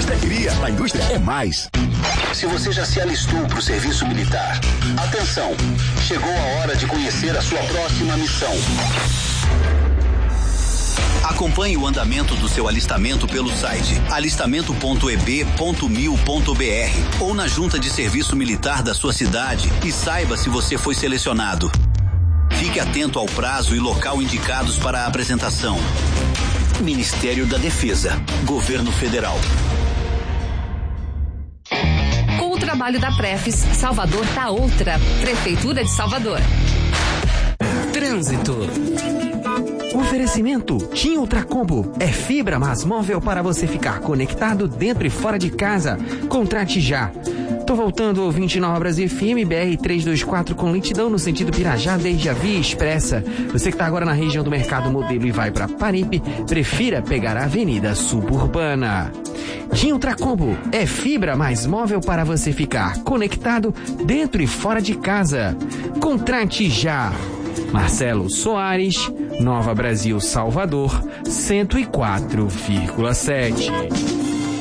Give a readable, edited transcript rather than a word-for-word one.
indústria é cria, a indústria é mais. Se você já se alistou para o serviço militar, atenção, chegou a hora de conhecer a sua próxima missão. Acompanhe o andamento do seu alistamento pelo site alistamento.eb.mil.br ou na junta de serviço militar da sua cidade e saiba se você foi selecionado. Fique atento ao prazo e local indicados para a apresentação. Ministério da Defesa, Governo Federal. Com o trabalho da Prefis, Salvador tá outra. Prefeitura de Salvador. Trânsito. Oferecimento TIM Ultracombo. É fibra mais móvel para você ficar conectado dentro e fora de casa. Contrate já. Tô voltando, ouvinte Nova Brasil FM, BR-324 com lentidão no sentido Pirajá desde a Via Expressa. Você que tá agora na região do Mercado Modelo e vai para Paripe, prefira pegar a Avenida Suburbana. TIM Ultracombo é fibra mais móvel para você ficar conectado dentro e fora de casa. Contrate já. Marcelo Soares, Nova Brasil Salvador, 104,7.